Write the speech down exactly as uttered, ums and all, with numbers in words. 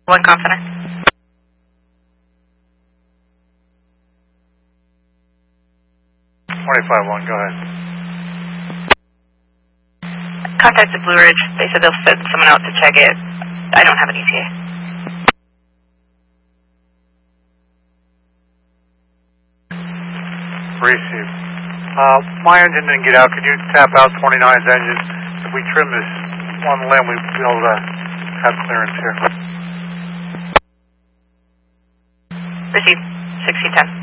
One confident. twenty-five one, go ahead. Contacted Blue Ridge. They said they'll send someone out to check it. I don't have an E T A. Received. Uh, my engine didn't get out. Could you tap out twenty-nine's engine? If we trim this one limb, we'd be able to have clearance here. Received. sixteen ten.